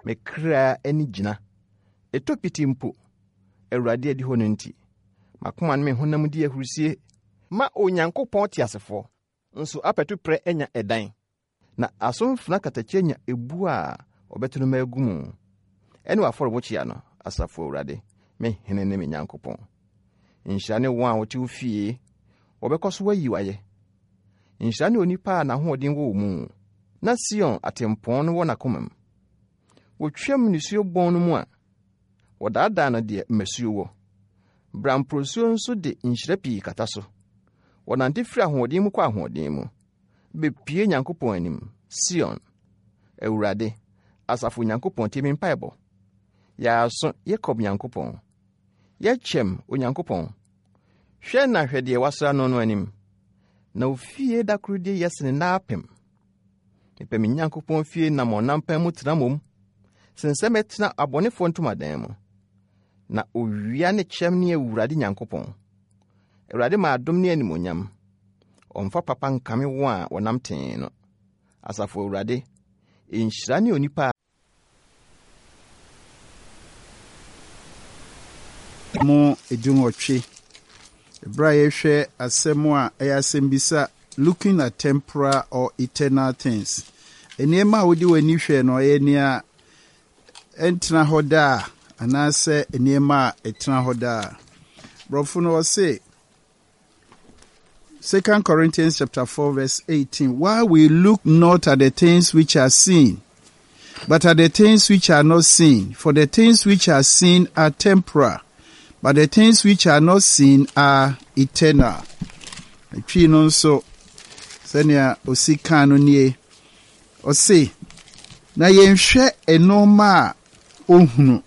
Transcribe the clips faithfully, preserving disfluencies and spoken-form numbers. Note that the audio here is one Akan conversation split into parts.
me kra eni gyina etopiti mpo Awurade adi ho no nti makoma no me honam di ahurusie ma Onyankopɔn te asefo nso apetu pre enya edan na asomfuna katachenya ebu a obetunu magumu eni waforo bochia no asafo Awurade me hene ne me Nyankopɔn nhyane wo a wote ofie obekoso wayi waye nhyane onipa na hoɔden wo mu na Sion atempɔn no wɔ nakomam wotwam nisuo bɔn no mu a wodada na de masuo wo bramprosuo nso de nhyira pii kata so wonante fira hoɔden mu kwa hoɔden mu bepie Nyankopɔn anim Sion Awurade asafo Nyankopɔn temi mpaebɔ ya so Yakob Nyankopɔn ya chem Onyankopɔn hwɛ na hwɛ de wasra no no anim na ofie dakrudi yesene na apem mepe me Nyankopɔn fie na monampan mu tena mom sense metena abonefo ntomadan mu na owia ne kyem ne Awurade Nyankopɔn Awurade ma adom ne animonyam omfa papa nkame wo a wonam ten no asafo Awurade enhyira ne onipa mo edunwotwe ebra yehwe asemo a eyasem bisa looking at temporal or eternal things enema wodi wani hwe no enia entra hoda anase enema etra hoda brofo no say Second Corinthians chapter four verse eighteen, while we look not at the things which are seen, but at the things which are not seen, for the things which are seen are temporal, but the things which are not seen are eternal. Twi no so senia osika no nie o se na yenhwe enoma ohunu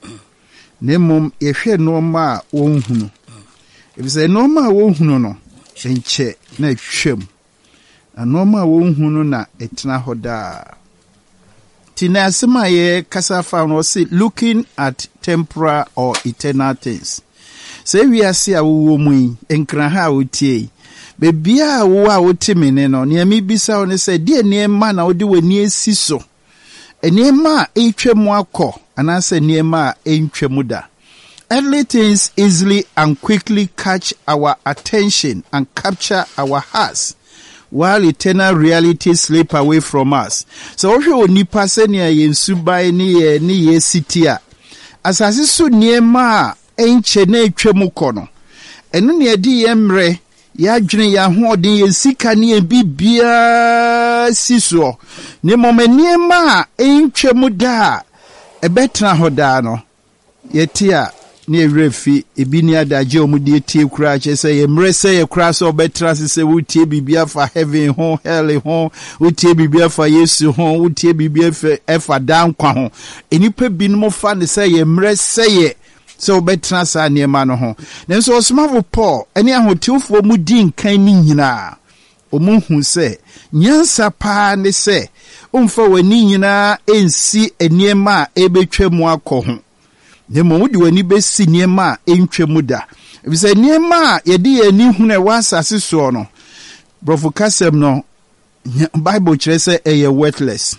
nemom yehwe enoma ohunu ebise enoma ohunu no enche na twem enoma ohunu na etena hoda tina asema ye kasa fa no se looking at temporal or eternal things. Say we are see a wo mu enkran ha otie bebia wo a wotimene no ne mi bisa one say de ne ma na wode wani esi so ene ma etwemu akọ anase ne ma entwemu da. Earthly things easily and quickly catch our attention and capture our hearts, while eternal realities slip away from us. So if you nipa se ne yensubai ni ni yesitia asase so niema enche na etwemu kɔ no eno ne adi yemre ya dwene ya hoɔden yesika ne bibia siso ne momaniema entwemu da ebetra hoda no yetia ne refi ebini adaje omudi etie kura che se yemre se ye kura so betra se wutie bibia fa heaven ho hell ho wutie bibia fa Yesu ho wutie bibia fa efa dan kwa ho enipa binum fa ne se yemre se ye so betra sa niema no ho nenso osmavo Paul ene ahotiofo mu di nkan ni nyina omuhu se nyansa pa ne se umfa wani nyina ensi eniema ebetwemu akɔ ho nemo wudi wani besi niema entwemu da ebise niema yedi yani hune wasase so no brofo kasem no Bible kyerɛ sɛ ɛyɛ worthless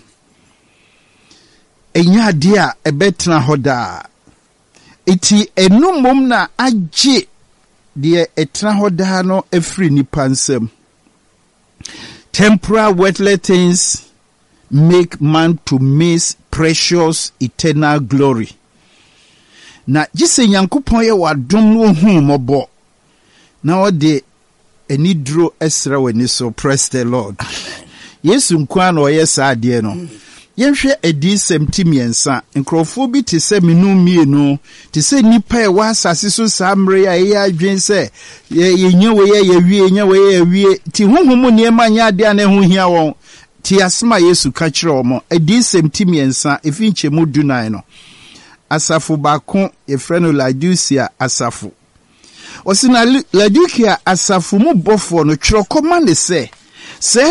enya ade a ɛbɛtena hoda iti enumom na agye de ɛtena hoda no afiri nipa nsam. Temporal worthless things make man to miss precious eternal glory. Na jise Nyankopɔn ye wadom no hu mɔbɔ na ɔde enidro esra wani so. Praise the Lord. Yesu nkwa na ɔyɛ saa de no yenhwɛ edi semti miensa nkrofo bi te se minu mienu te se nipa e wa asase so samre ya ye adwen se ye nya we ye wie nya we ye wie ti honhom niema nya ade na ho hia won ti asema Yesu ka kire omo edi semti miensa efinche mu dunan no asafo bako ye freno Laodicea asafo osina Laodicea asafo mu bofo no twiro koma ne se se